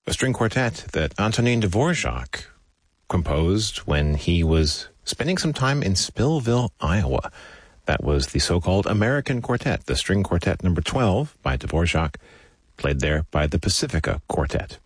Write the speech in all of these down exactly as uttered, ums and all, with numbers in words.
a string quartet that Antonin Dvorak composed when he was spending some time in Spillville, Iowa. That was the so-called American Quartet, the string quartet number twelve by Dvorak, played there by the Pacifica Quartet.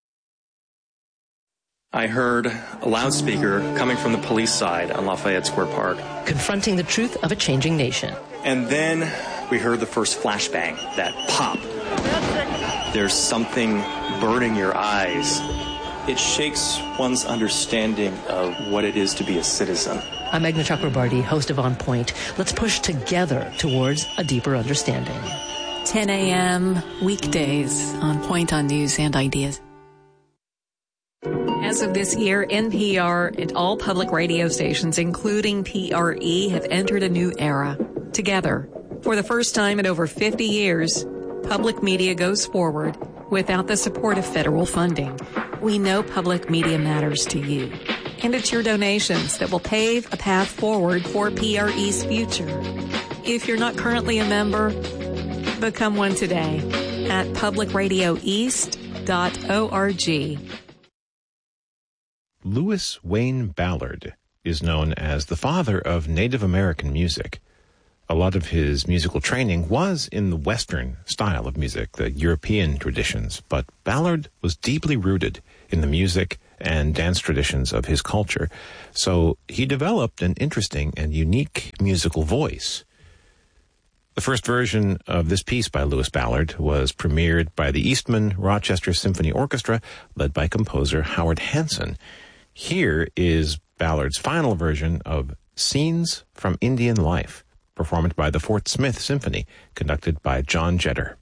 I heard a loudspeaker coming from the police side on Lafayette Square Park. Confronting the truth of a changing nation. And then we heard the first flashbang, that pop. There's something burning your eyes. It shakes one's understanding of what it is to be a citizen. I'm Meghna Chakrabarty, host of On Point. Let's push together towards a deeper understanding. ten a.m. weekdays on Point on News and Ideas. As of this year, N P R and all public radio stations, including P R E, have entered a new era. Together, for the first time in over fifty years, public media goes forward without the support of federal funding. We know public media matters to you, and it's your donations that will pave a path forward for P R E's future. If you're not currently a member, become one today at public radio east dot org. Lewis Wayne Ballard is known as the father of Native American music. A lot of his musical training was in the Western style of music, the European traditions, but Ballard was deeply rooted in the music and dance traditions of his culture, so he developed an interesting and unique musical voice. The first version of this piece by Lewis Ballard was premiered by the Eastman Rochester Symphony Orchestra, led by composer Howard Hanson. Here is Ballard's final version of Scenes from Indian Life, performed by the Fort Smith Symphony, conducted by John Jetter.